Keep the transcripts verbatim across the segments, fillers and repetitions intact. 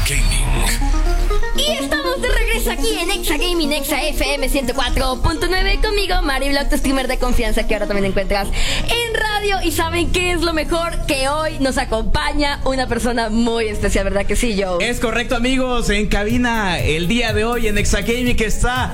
Gaming. Y estamos de regreso aquí en Exa Gaming, Exa F M ciento cuatro punto nueve. Conmigo, Mariblock, tu streamer de confianza, que ahora también encuentras en radio. Y ¿saben qué es lo mejor? Que hoy nos acompaña una persona muy especial, ¿verdad que sí, Joe? Es correcto, amigos. En cabina el día de hoy en Exa Gaming está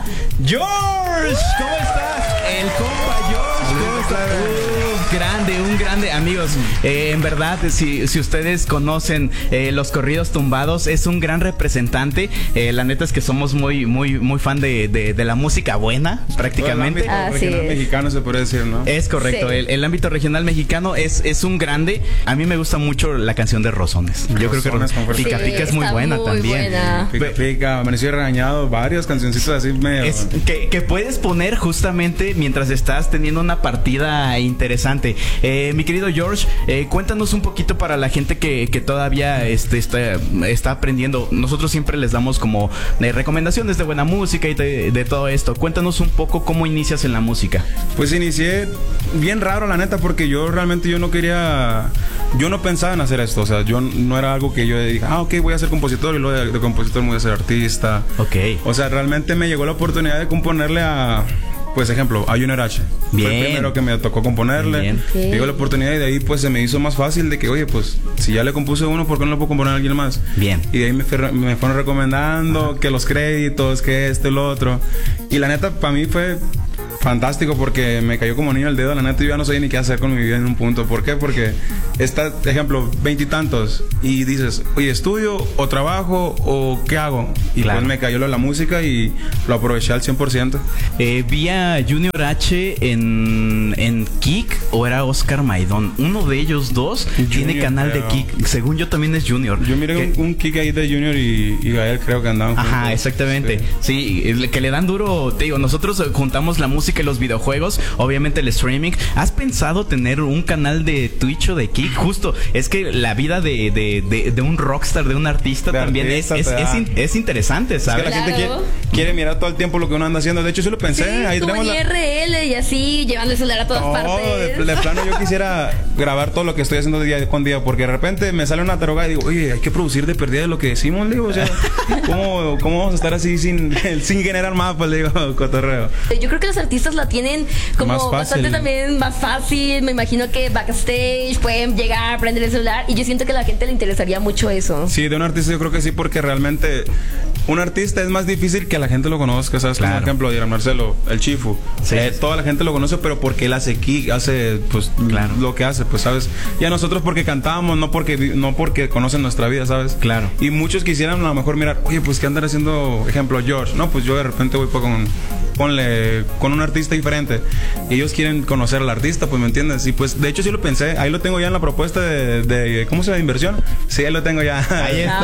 George. ¿Cómo estás? El compa George. ¿Cómo estás? Uh, grande, un grande. Amigos, eh, en verdad, si, si ustedes conocen eh, los corridos tumbados, es un gran representante. Eh, la neta es que somos muy, muy, muy fan de, de, de la música buena, prácticamente. El ámbito regional es. mexicano, se puede decir, ¿no? Es correcto, sí. el, el ámbito regional mexicano es, es un grande. A mí me gusta mucho la canción de Rosones. Yo Rosones, creo que Pica sí, Pica es muy buena muy también. Buena. Pica Pica, Amaneció Regañado, varias cancioncitas así medio. Es que, que puedes poner justamente mientras estás teniendo una partida interesante. Eh, mi querido George, eh, cuéntanos un poquito para la gente que, que todavía este, está, está aprendiendo. Nosotros siempre les damos como eh, recomendaciones de buena música y de, de todo esto. Cuéntanos un poco cómo inicias en la música. Pues inicié bien raro, la neta, porque yo realmente yo no quería, yo no pensaba en hacer esto. O sea, yo no era algo que yo dije, ah, ok, voy a ser compositor y luego de, de compositor me voy a ser artista. Ok. O sea, realmente me llegó la oportunidad de componerle a, pues ejemplo, a Junior H. Bien. Fue el primero que me tocó componerle. Bien. Okay. Me llegó la oportunidad y de ahí pues se me hizo más fácil de que, oye, pues si ya le compuse uno, ¿por qué no le puedo componer a alguien más? Bien. Y de ahí me, fue, me fueron recomendando Ajá. que los créditos, que esto y lo otro. Y la neta, para mí fue fantástico porque me cayó como niño al dedo. La neta, yo ya no sabía ni qué hacer con mi vida en un punto. ¿Por qué? Porque está, ejemplo, veintitantos y dices, oye, ¿estudio o trabajo o qué hago? Y claro. pues me cayó lo de la música y lo aproveché al cien por ciento. Eh, vi a Junior H en, en Kik o era Oscar Maidón. Uno de ellos dos Junior, tiene canal creo. de Kik. Según yo también es Junior. Yo miré que... un, un Kik ahí de Junior y, y Gael, creo que andaban juntos. Ajá, exactamente. Sí. sí, que le dan duro. Te digo, nosotros juntamos la música y los videojuegos, obviamente el streaming. ¿Has pensado tener un canal de Twitch o de Kik? Justo, es que la vida de, de, de, de un rockstar, de un artista de también artista, es, es, es, in, es interesante, ¿sabes? Es que la claro. gente quiere, quiere mirar todo el tiempo lo que uno anda haciendo. De hecho, sí lo pensé. Sí, ahí como tenemos I la... R L y así, llevando el celular a todas no, partes. De, de plano yo quisiera grabar todo lo que estoy haciendo día con día, porque de repente me sale una taruga y digo, oye, hay que producir de perdida de lo que decimos, digo, o sea, ¿cómo, cómo vamos a estar así sin, sin generar mapas, le digo, cotorreo? Yo creo que los artistas la tienen como más bastante también más fácil. Me imagino que backstage pueden llegar, prender el celular, y yo siento que a la gente le interesaría mucho eso. Sí, de un artista yo creo que sí, porque realmente un artista es más difícil que la gente lo conozca, ¿sabes? Claro. Como ejemplo, Dirán Marcelo, el Chifu. Sí. Eh, toda la gente lo conoce, pero porque él hace kick, hace pues claro. lo que hace, pues, ¿sabes? Y a nosotros porque cantamos, no porque no porque conocen nuestra vida, ¿sabes? Claro. Y muchos quisieran a lo mejor mirar, oye, pues, ¿qué andan haciendo? Ejemplo, George. No, pues yo de repente voy con, ponle, con un artista diferente. Y ellos quieren conocer al artista, pues, ¿me entiendes? Y pues, de hecho, sí lo pensé. Ahí lo tengo ya en la propuesta de, de ¿cómo se llama? Inversión. Sí, ahí lo tengo ya. Ahí está.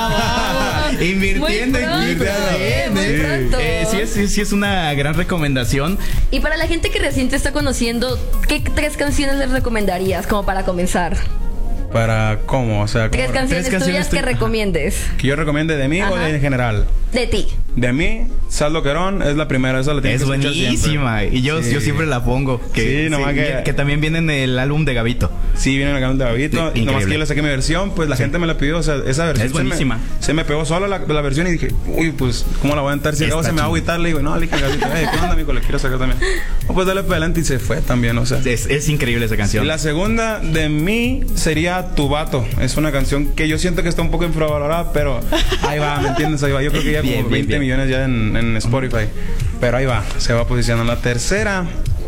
Ah, invirtiendo, muy pronto, invirtiendo. eh, muy sí. pronto. Eh, sí, es, sí, sí es una gran recomendación. Y para la gente que recién te está conociendo, ¿qué tres canciones les recomendarías como para comenzar? ¿Para cómo? O sea, Tres ¿cómo? canciones, Tres canciones tuyas que tu... recomiendes. ¿Que yo recomiende de mí Ajá. o de en general? De ti. De mí, Saldo Querón es la primera, esa la tengo es que escuchar buenísima siempre. Y yo, sí. yo siempre la pongo. Que, sí, nomás sí, que... que también viene en el álbum de Gabito. Sí, viene en el álbum de Gabito. Sí, nomás que yo le saqué mi versión, pues la sí. gente me la pidió. O sea, esa versión es buenísima. Se me, se me pegó solo la, la versión y dije, uy, pues, ¿cómo la voy a entrar? Si luego se me va a agüitar, le digo, no, le dije Gabito, hey, ¿qué onda, amigo? Le quiero sacar también. O pues dale para adelante y se fue también, o sea. Es, es increíble esa canción. Y la segunda de mí sería Tu Vato. Es una canción que yo siento que está un poco infravalorada, pero ahí va, ¿me entiendes? Ahí va. Yo creo que ya bien, como bien, veinte bien. millones ya en, en Spotify. Pero ahí va, se va posicionando. La tercera,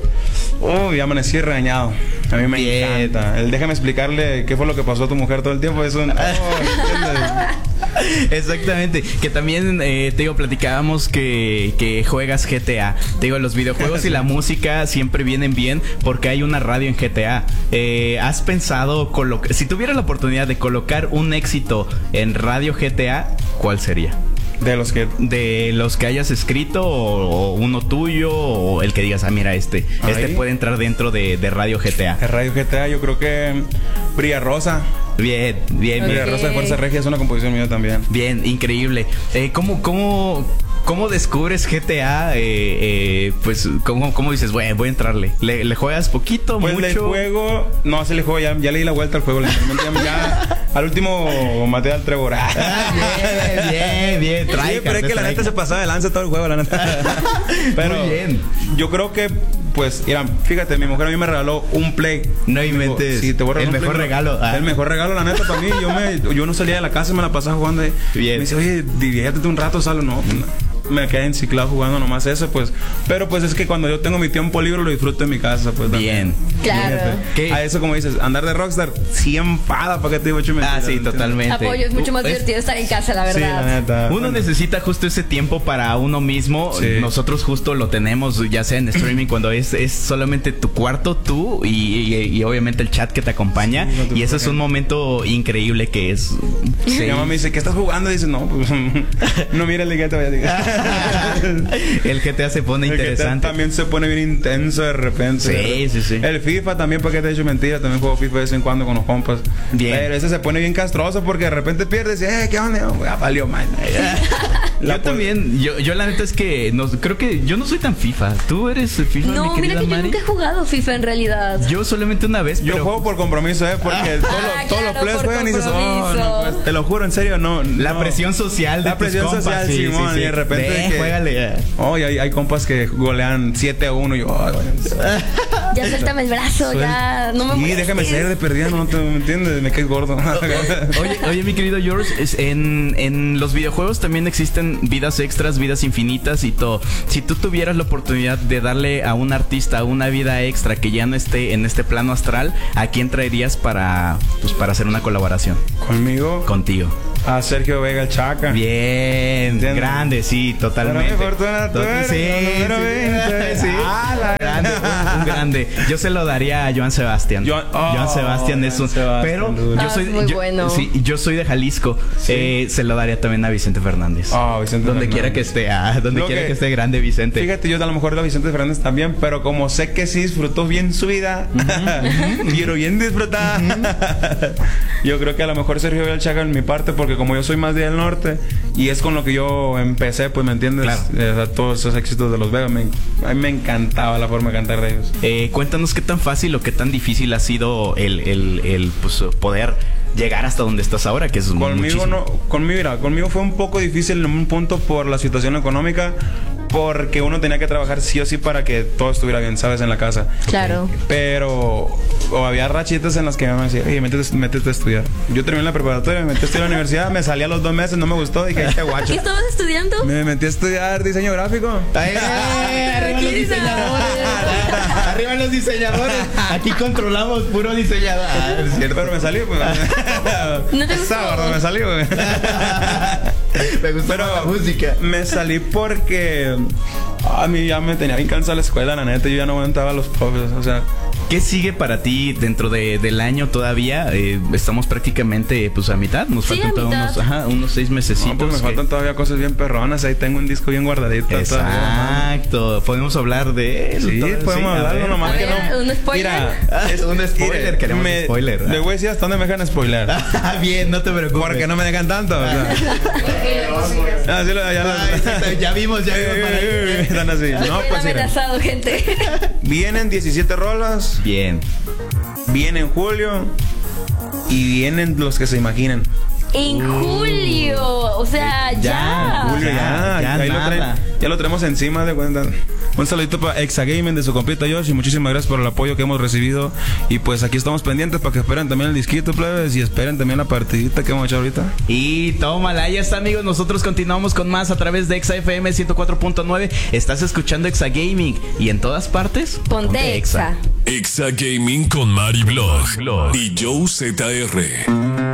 uy, ya amanecí regañado. A mí me bien. encanta. El déjame explicarle qué fue lo que pasó a tu mujer todo el tiempo. Es un... Oh, exactamente. Que también, eh, te digo, platicábamos que, que juegas G T A. Te digo, los videojuegos y la música siempre vienen bien porque hay una radio en G T A. Eh, ¿Has pensado colocar... Si tuvieras la oportunidad de colocar un éxito en radio G T A, ¿cuál sería? De los que... De los que hayas escrito o, o uno tuyo o el que digas, ah, mira, este. Ahí. Este puede entrar dentro de, de Radio G T A. De Radio G T A yo creo que Brilla Rosa. Bien, bien, Brilla bien. Rosa de Fuerza Regia es una composición mía también. Bien, increíble. Eh, ¿Cómo, cómo, cómo descubres G T A? Eh, eh, pues, ¿cómo, ¿cómo dices, bueno, voy a entrarle? ¿Le, le juegas poquito, pues mucho? Pues le juego... No, sí le juego. Ya, ya le di la vuelta al juego. Ya, ya al último maté al Trevor. Ah, bien, bien, bien. Trae, sí, pero es que la neta se pasaba de lanza todo el juego, la neta. Pero muy bien. Yo creo que... Pues, mira, fíjate, mi mujer a mí me regaló un Play. No inventes. Sí, te voy a el mejor Play, regalo. Ah. El mejor regalo, la neta, para mí. Yo, me, yo no salía de la casa y me la pasaba jugando. Y bien. Me dice, oye, diviértete un rato, Salo. No, me quedé enciclado jugando nomás eso, pues. Pero pues es que cuando yo tengo mi tiempo libre lo disfruto en mi casa, pues. Bien. Claro. ¿Qué? A eso, como dices, andar de rockstar, sí enfada, ¿para qué te digo hecho mentira? Ah, sí, totalmente. Apoyo, es mucho más divertido estar en casa, la verdad. Sí, la neta. Uno bueno. necesita justo ese tiempo para uno mismo. Sí. Nosotros justo lo tenemos, ya sea en streaming, cuando es, es solamente tu cuarto, tú y, y, y obviamente el chat que te acompaña. Sí, no te y eso es un momento increíble que es... Sí. Mi mamá me dice, ¿qué estás jugando? Y dice, no, pues no mira el G T A, te voy a decir. El G T A se pone el interesante. G T A también se pone bien intenso de repente. Sí, sí, sí. El FIFA también, para que te he hecho mentira, también juego FIFA de vez en cuando con los compas. Bien. Pero ese se pone bien castroso porque de repente pierdes y, eh, ¿qué onda? Ya valió mal. Yo también, yo, yo la neta es que no, creo que yo no soy tan FIFA. ¿Tú eres FIFA? No, mi mira que yo Mari? nunca he jugado FIFA en realidad. Yo solamente una vez. Yo pero... juego por compromiso, ¿eh? Porque ah, todos, ah, todos claro, los players juegan y dices, oh, no, pues, te lo juro, en serio, no. La no. presión social de La presión tus compas, social, sí, Simón, sí, sí. y de repente. Ve, que, juégale. Oh, y hay, hay compas que golean siete a uno y yo, oh, ya suéltame el brazo, Suel... ya. No me Sí, molestes. Déjame ser de perdida, no te ¿me entiendes? Me caes gordo. oye, oye, mi querido George, es en, en los videojuegos también existen vidas extras, vidas infinitas y todo. Si tú tuvieras la oportunidad de darle a un artista una vida extra que ya no esté en este plano astral, ¿a quién traerías para, pues, para hacer una colaboración? ¿Conmigo? Contigo. A Sergio Vega, el Chaca. Bien, ¿entiendes? Grande, sí, totalmente. Para mi fortuna, tú eres sí, sí, sí. Ah, la grande, un, un grande. Yo se lo daría a Joan Sebastián. Joan, oh, Joan Sebastián es un... Sebastián, pero dude. yo soy... Ah, muy yo, bueno. Sí, yo soy de Jalisco. Sí. Eh, se lo daría también a Vicente Fernández. Oh, Vicente donde Fernández. quiera que esté, ah, donde Lo quiera que, que esté grande Vicente. Fíjate, yo a lo mejor de Vicente Fernández también, pero como sé que sí disfrutó bien su vida, uh-huh. quiero bien disfrutar. Uh-huh. Yo creo que a lo mejor Sergio Vega, el Chaca en mi parte, porque como yo soy más de del norte y es con lo que yo empecé, pues me entiendes, claro. eh, todos esos éxitos de los Vegas, me, a mí me encantaba la forma de cantar de ellos. Eh, cuéntanos qué tan fácil o qué tan difícil ha sido el, el, el pues, poder llegar hasta donde estás ahora, que es conmigo muchísimo. no conmigo mira, conmigo fue un poco difícil en un punto por la situación económica, porque uno tenía que trabajar sí o sí para que todo estuviera bien, sabes, en la casa. Claro. Pero o había rachitas en las que me decía, oye, métete, métete a estudiar. Yo terminé la preparatoria, me metí a estudiar a la universidad, me salí a los dos meses, no me gustó, dije, este guacho. ¿Qué estabas estudiando? Me metí a estudiar diseño gráfico. Ay, ay, arriba los diseñadores. Arriba los diseñadores. Aquí controlamos puro diseñador. Ah, es cierto. Pero me salí, pues. ¿No te gustó? Sábado me salí, pues. Me gustó Pero la música. Me salí porque a mí ya me tenía bien cansada la escuela, la neta. Yo ya no aguantaba a los profes, o sea. ¿Qué sigue para ti dentro de, del año todavía? Eh, estamos prácticamente pues a mitad. Nos sí, faltan mitad. unos, ajá, unos seis mesecitos. No, pues me que... faltan todavía cosas bien perronas. Ahí tengo un disco bien guardadito. Exacto. Todavía. Podemos hablar de eso. Sí, todavía, podemos sí, hablarlo nomás que no. ¿Un spoiler? Mira, es un spoiler. Mira, queremos me, spoiler. Le voy a decir hasta dónde me dejan spoiler. Bien, no te preocupes. Porque no me dejan tanto. O sea. ah, sí, ya, ya, Ay, ya vimos, ya vimos. Están así. No, pues amenazado, gente. Vienen diecisiete rolas. Bien. Viene en julio y vienen los que se imaginen. En julio, o sea, ya. ya. Julio, ya. Ya, Ahí lo traen, ya lo tenemos encima de cuenta. Un saludito para Exagaming de su compita Josh y muchísimas gracias por el apoyo que hemos recibido. Y pues aquí estamos pendientes para que esperen también el disquito, plebes, y esperen también la partidita que vamos a echar ahorita. Y tómala, ya está, amigos. Nosotros continuamos con más a través de Exa F M ciento cuatro punto nueve. Estás escuchando Exagaming y en todas partes ponte, ponte Exa. Exagaming con Mari Blog y Joe Z R.